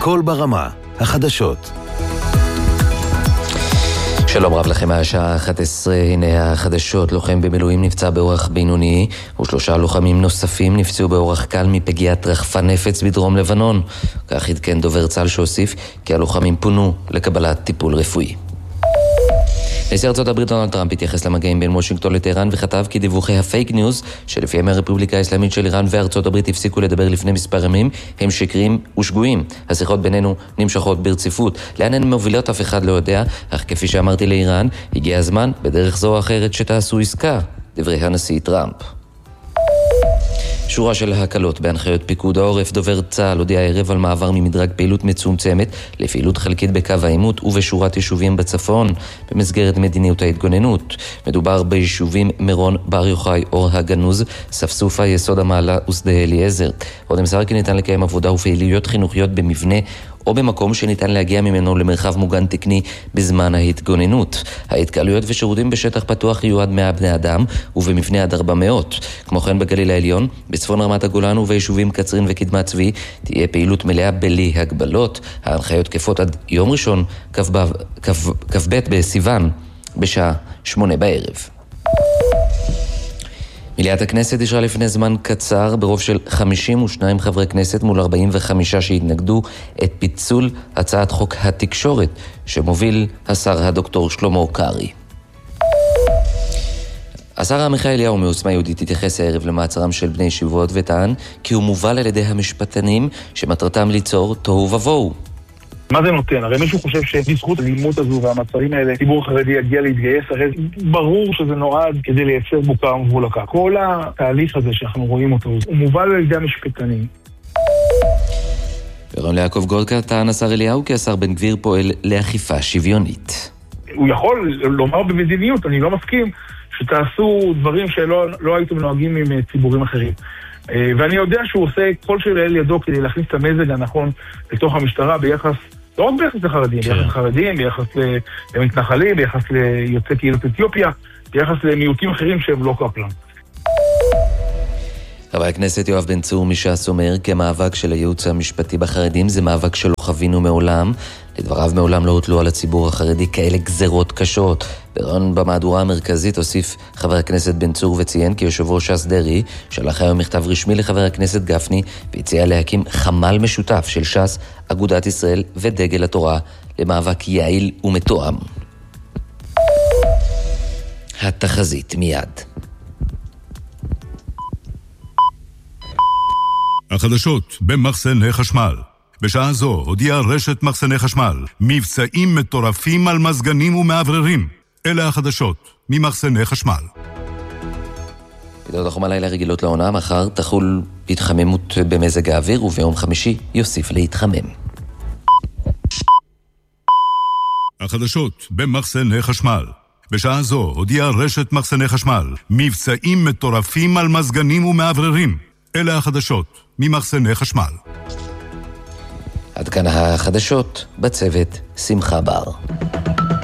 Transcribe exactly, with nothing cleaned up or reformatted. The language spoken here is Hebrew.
הכל ברמה, החדשות. שלום רב לכם, מהשעה אחת עשרה, הנה החדשות. לוחם במילואים נפצע באורח בינוני, ושלושה לוחמים נוספים נפצעו באורח קל מפגיעת רחפן נפץ בדרום לבנון. כך עדכן דובר צה"ל שהוסיף כי הלוחמים פונו לקבלת טיפול רפואי. נשיא ארצות הברית דונלד טראמפ התייחס למגעים בין וושינגטון לטהרן וכתב כי דיווחי הפייק ניוז שלפיהם הרפובליקה האסלאמית של איראן וארצות הברית הפסיקו לדבר לפני מספר ימים הם שקרים ושגויים. השיחות בינינו נמשכות ברציפות. לאן הן מובילות אף אחד לא יודע, אך כפי שאמרתי לאיראן, הגיע הזמן בדרך זו או אחרת שתעשו עסקה. דברי הנשיא טראמפ. שורה של הקלות בהנחיות פיקוד העורף. דובר צה"ל הודיע הערב על מעבר ממדרג פעילות מצומצמת לפעילות חלקית בקו העימות ובשורת יישובים בצפון במסגרת מדיניות ההתגוננות. מדובר ביישובים מירון, בר יוחאי, אור הגנוז, ספסופה, יסוד המעלה ושדה אליעזר. עוד נמסר כי ניתן לקיים עבודה ופעילויות חינוכיות במבנה או במקום שניתן להגיע ממנו למרחב מוגן תקני בזמן ההתגוננות. ההתקהלויות ושירותים בשטח פתוח יועד מאה בני אדם ובמבנה עד ארבע מאות. כמו כן בגליל העליון, בצפון רמת הגולן וביישובים קצרין וקדמת צבי תהיה פעילות מלאה בלי הגבלות. ההנחיות תקפות עד יום ראשון, כ"ב בסיוון, בשעה שמונה בערב. מליאת הכנסת אישרה לפני זמן קצר ברוב של חמישים ושניים חברי כנסת מול ארבעים וחמישה שהתנגדו את פיצול הצעת חוק התקשורת שמוביל השר הדוקטור שלמה קרעי. השר עמיחי אליהו מעוצמה יהודית התייחס הערב למעצרם של בני ישיבות וטען כי הוא מובל על ידי המשפטנים שמטרתם ליצור תוהו ובוהו. מה זה נותן? הרי מישהו חושב שבזכות הלימות הזו והמצרים האלה, ציבור החרדי יגיע להתגייס, הרי ברור שזה נועד כדי לייצר בוקה ומבולקה. כל התהליך הזה שאנחנו רואים אותו, הוא מובל על ידי המשפטנים. ברון ליעקב גולדקה טען השר אליהו כי השר בן גביר פועל לאכיפה שוויונית. הוא יכול לומר במדיניות, אני לא מסכים שתעשו דברים שלא לא הייתם נוהגים עם ציבורים אחרים. ואני יודע שהוא עושה כל שלאל ידו כדי להכניס את המזג הנכון לתוך המשטרה ביחס, לא רק ביחס לחרדים, ביחס לחרדים, ביחס למתנחלים, ביחס ליוצאי קהילות אתיופיה, ביחס למיעוטים אחרים שהם לא קפלן. חבר הכנסת יואב בן צור מש"ס אומר כי המאבק של הייעוץ המשפטי בחרדים זה מאבק שלא חווינו מעולם. לדבריו מעולם לא הוטלו על הציבור החרדי כאלה גזרות קשות. ברון במהדורה המרכזית הוסיף חבר הכנסת בן צור וציין כי יושב ראש ש"ס דרעי שלח היום מכתב רשמי לחבר הכנסת גפני והציע להקים חמ"ל משותף של ש"ס, אגודת ישראל ודגל התורה למאבק יעיל ומתואם. התחזית מיד. החדשות במחסני חשמל. בשעה זו הודיעה רשת מחסני חשמל מבצעים מטורפים על מזגנים ומעבררים. אלה החדשות ממחסני חשמל. ידיעות החום הלילה רגילות לעונה, מחר תחול התחממות במזג האוויר וביום חמישי יוסיף להתחמם. החדשות במחסני חשמל. בשעה זו הודיעה רשת מחסני חשמל מבצעים מטורפים על מזגנים ומעבררים. אלה החדשות ממחסני חשמל. עד כאן החדשות, בצוות שמחה בר.